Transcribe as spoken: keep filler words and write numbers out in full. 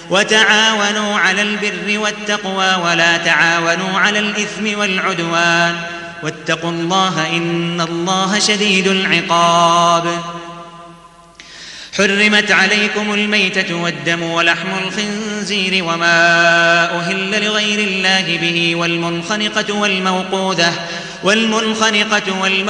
وتعاونوا على البر والتقوى ولا تعاونوا على الإثم والعدوان واتقوا الله إن الله شديد العقاب. حرمت عليكم الميتة والدم ولحم الخنزير وما أهل لغير الله به والمنخنقة والموقوذة والمنخنقة والموقوذة